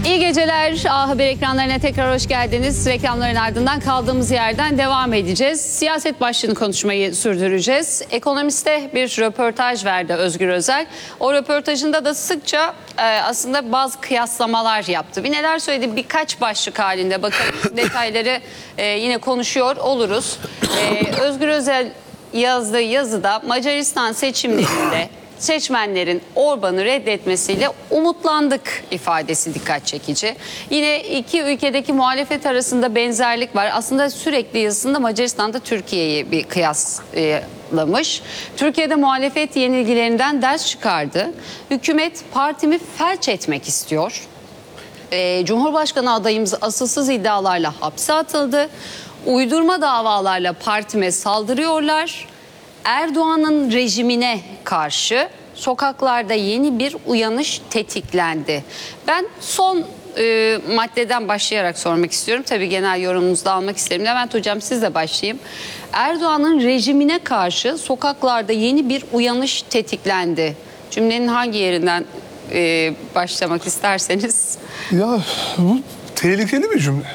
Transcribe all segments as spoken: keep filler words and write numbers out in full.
İyi geceler. A Haber ekranlarına tekrar hoş geldiniz. Reklamların ardından kaldığımız yerden devam edeceğiz. Siyaset başlığını konuşmayı sürdüreceğiz. Ekonomiste bir röportaj verdi Özgür Özel. O röportajında da sıkça e, aslında bazı kıyaslamalar yaptı. Bir neler söyledi birkaç başlık halinde. Bakın detayları e, yine konuşuyor oluruz. E, Özgür Özel yazdığı yazıda Macaristan seçimlerinde seçmenlerin Orban'ı reddetmesiyle umutlandık ifadesi dikkat çekici. Yine iki ülkedeki muhalefet arasında benzerlik var. Aslında sürekli yazısında Macaristan'da Türkiye'yi bir kıyaslamış. Türkiye'de muhalefet yenilgilerinden ders çıkardı. Hükümet partimi felç etmek istiyor. Ee, Cumhurbaşkanı adayımız asılsız iddialarla hapse atıldı. Uydurma davalarla partime saldırıyorlar. Erdoğan'ın rejimine karşı sokaklarda yeni bir uyanış tetiklendi. Ben son e, maddeden başlayarak sormak istiyorum. Tabii genel yorumunuzu da almak isterim. Levent Hocam sizle başlayayım. Erdoğan'ın rejimine karşı sokaklarda yeni bir uyanış tetiklendi. Cümlenin hangi yerinden e, başlamak isterseniz? Ya bu tehlikeli bir cümle.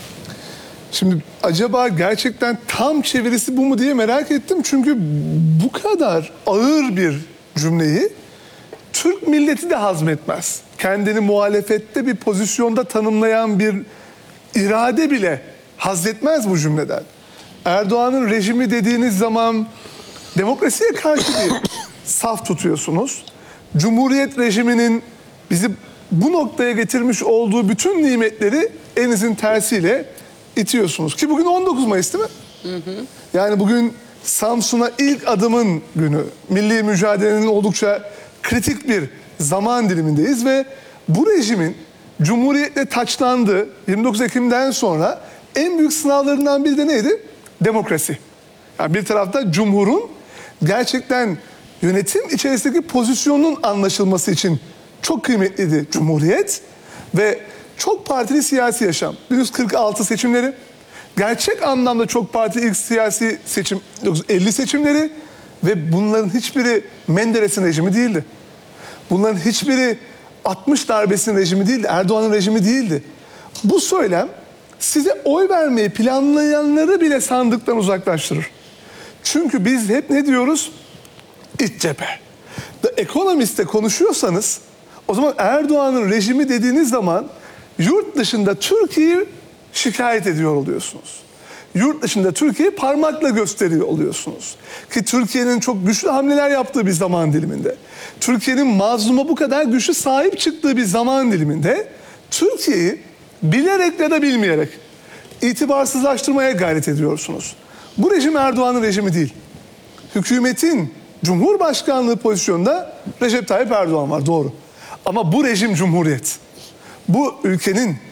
Şimdi acaba gerçekten tam çevirisi bu mu diye merak ettim. Çünkü bu kadar ağır bir cümleyi Türk milleti de hazmetmez. Kendini muhalefette bir pozisyonda tanımlayan bir irade bile hazmetmez bu cümleden. Erdoğan'ın rejimi dediğiniz zaman demokrasiye karşı bir saf tutuyorsunuz. Cumhuriyet rejiminin bizi bu noktaya getirmiş olduğu bütün nimetleri elinizin tersiyle itiyorsunuz. Ki bugün on dokuz Mayıs değil mi? Hı hı. Yani bugün Samsun'a ilk adımın günü. Milli mücadelenin oldukça kritik bir zaman dilimindeyiz ve bu rejimin Cumhuriyet'le taçlandığı yirmi dokuz Ekim'den sonra en büyük sınavlarından biri de neydi? Demokrasi. Yani bir tarafta Cumhur'un gerçekten yönetim içerisindeki pozisyonunun anlaşılması için çok kıymetliydi Cumhuriyet ve çok partili siyasi yaşam. bin dokuz yüz kırk altı seçimleri, gerçek anlamda çok partili ilk siyasi seçim bin dokuz yüz elli seçimleri ve bunların hiçbiri Menderes'in rejimi değildi. Bunların hiçbiri altmış darbesinin rejimi değildi, Erdoğan'ın rejimi değildi. Bu söylem size oy vermeyi planlayanları bile sandıktan uzaklaştırır. Çünkü biz hep ne diyoruz? İç cephe. The Economist'te konuşuyorsanız o zaman Erdoğan'ın rejimi dediğiniz zaman yurt dışında Türkiye'yi şikayet ediyor oluyorsunuz. Yurt dışında Türkiye'yi parmakla gösteriyor oluyorsunuz. Ki Türkiye'nin çok güçlü hamleler yaptığı bir zaman diliminde, Türkiye'nin mazluma bu kadar güçlü sahip çıktığı bir zaman diliminde Türkiye'yi bilerek ya da bilmeyerek itibarsızlaştırmaya gayret ediyorsunuz. Bu rejim Erdoğan'ın rejimi değil. Hükümetin Cumhurbaşkanlığı pozisyonunda Recep Tayyip Erdoğan var, doğru. Ama bu rejim Cumhuriyet. Bu ülkenin